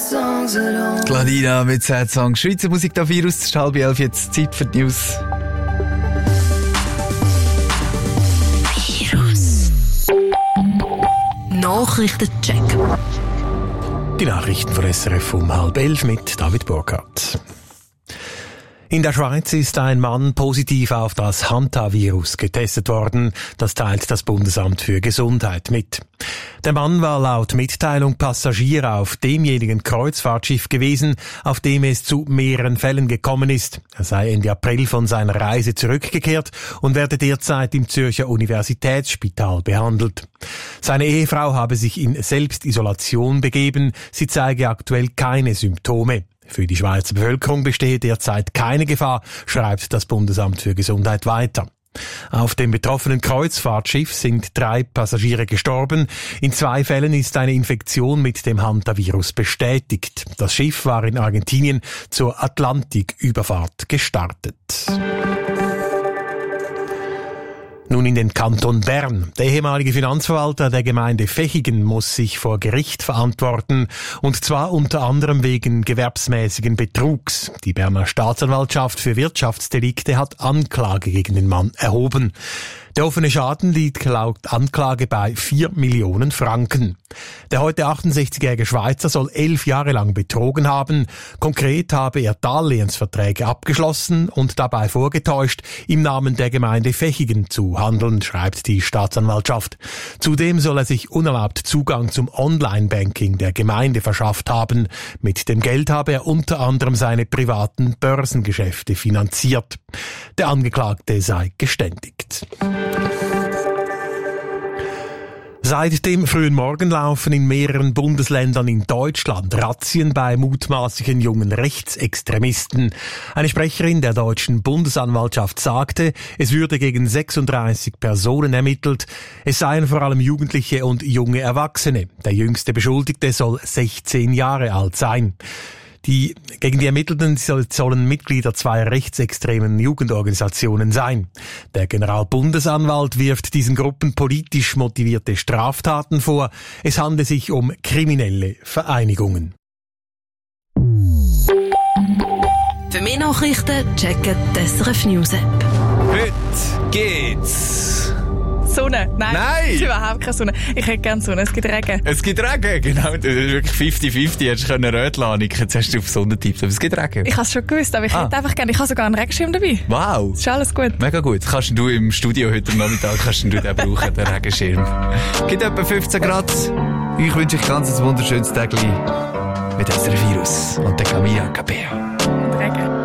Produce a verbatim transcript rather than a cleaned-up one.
songs alone. Ladina mit Sad Songs. Schweizer Musik da Virus, es ist halb elf, jetzt Zeit für die News. Virus. Nachrichtencheck. Die Nachrichten von S R F um halb elf mit David Burkhardt. In der Schweiz ist ein Mann positiv auf das Hantavirus getestet worden. Das teilt das Bundesamt für Gesundheit mit. Der Mann war laut Mitteilung Passagier auf demjenigen Kreuzfahrtschiff gewesen, auf dem es zu mehreren Fällen gekommen ist. Er sei Ende April von seiner Reise zurückgekehrt und werde derzeit im Zürcher Universitätsspital behandelt. Seine Ehefrau habe sich in Selbstisolation begeben. Sie zeige aktuell keine Symptome. Für die Schweizer Bevölkerung bestehe derzeit keine Gefahr, schreibt das Bundesamt für Gesundheit weiter. Auf dem betroffenen Kreuzfahrtschiff sind drei Passagiere gestorben. In zwei Fällen ist eine Infektion mit dem Hantavirus bestätigt. Das Schiff war in Argentinien zur Atlantiküberfahrt gestartet. Nun in den Kanton Bern. Der ehemalige Finanzverwalter der Gemeinde Vechigen muss sich vor Gericht verantworten, und zwar unter anderem wegen gewerbsmäßigen Betrugs. Die Berner Staatsanwaltschaft für Wirtschaftsdelikte hat Anklage gegen den Mann erhoben. Der offene Schaden liegt laut Anklage bei vier Millionen Franken. Der heute achtundsechzigjährige Schweizer soll elf Jahre lang betrogen haben. Konkret habe er Darlehensverträge abgeschlossen und dabei vorgetäuscht, im Namen der Gemeinde Vechigen zu handeln, schreibt die Staatsanwaltschaft. Zudem soll er sich unerlaubt Zugang zum Online-Banking der Gemeinde verschafft haben. Mit dem Geld habe er unter anderem seine privaten Börsengeschäfte finanziert. Der Angeklagte sei geständigt. Seit dem frühen Morgen laufen in mehreren Bundesländern in Deutschland Razzien bei mutmaßlichen jungen Rechtsextremisten. Eine Sprecherin der deutschen Bundesanwaltschaft sagte, es würde gegen sechsunddreißig Personen ermittelt. Es seien vor allem Jugendliche und junge Erwachsene. Der jüngste Beschuldigte soll sechzehn Jahre alt sein. Die, gegen die Ermittelten sollen Mitglieder zweier rechtsextremen Jugendorganisationen sein. Der Generalbundesanwalt wirft diesen Gruppen politisch motivierte Straftaten vor. Es handle sich um kriminelle Vereinigungen. Für mehr Nachrichten checken die S R F News App. Heute geht's. Sonne. Nein, Nein. Es ist überhaupt keine Sonne. Ich hätte gerne Sonne. Es gibt Regen. Es gibt Regen, genau. Das ist wirklich fifty fifty. Hättest du können Rötchen annicken. Jetzt hast du auf Sonne getippt. Aber es gibt Regen. Ich habe es schon gewusst, aber ich Ah. hätte einfach gerne. Ich habe sogar einen Regenschirm dabei. Wow. Ist alles gut. Mega gut. Kannst du im Studio heute Nachmittag kannst du den brauchen, den Regenschirm. Gibt etwa fünfzehn Grad. Ich wünsche euch ganz ein wunderschönes Tag mit S R F Virus und der Camilla Cabea. Und Regen.